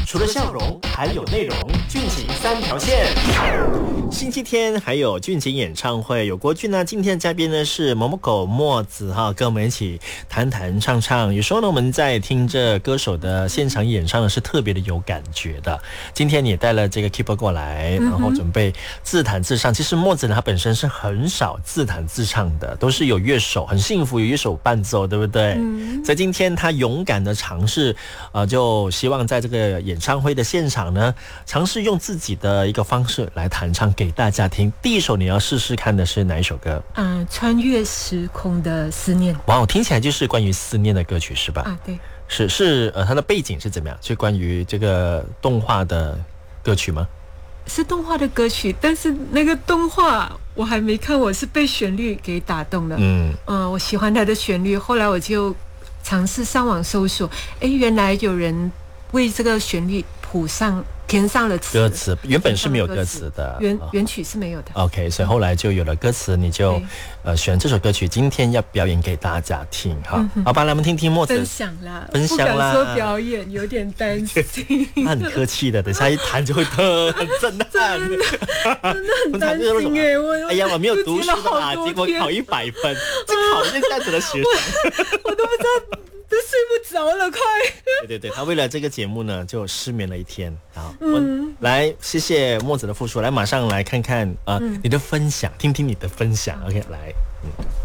除了笑容，还有内容。俊情三条线，星期天还有俊情演唱会，有国俊呢。今天的嘉宾呢是某某狗墨子哈，跟我们一起弹弹唱唱。有时候呢，我们在听着歌手的现场演唱呢，是特别的有感觉的。今天你也带了这个 keyboard 过来，然后准备自弹自唱。其实墨子呢，他本身是很少自弹自唱的，都是有乐手，很幸福有乐手伴奏，对不对？所以今天他勇敢的尝试，就希望在这个演唱会的现场呢，尝试用自己的一个方式来弹唱给大家听。第一首你要试试看的是哪一首歌？ 穿越时空的思念。 哇，听起来就是关于思念的歌曲是吧？ 对， 是它的背景是怎么样？是关于这个动画的歌曲吗？ 是动画的歌曲，但是那个动画我还没看，我是被旋律给打动了。我喜欢它的旋律，后来我就尝试上网搜索，原来有人为这个旋律填上了歌词，原本是没有歌词的， 原曲是没有的。 OK， 所以后来就有了歌词，你就选这首歌曲，今天要表演给大家听哈。好吧，来我们听听墨子分享啦， 不敢说表演，有点担心。 他很客气的，等下一弹就会很震撼， 真的很担心哎呀，我没有读书的啦，结果考100分，这考验这样子的学生， 我都不知道。都睡不着了，快！ 对，他为了这个节目呢，就失眠了一天。好，来，谢谢墨子的付出，来马上来看看你的分享，听听你的分享。OK， 来，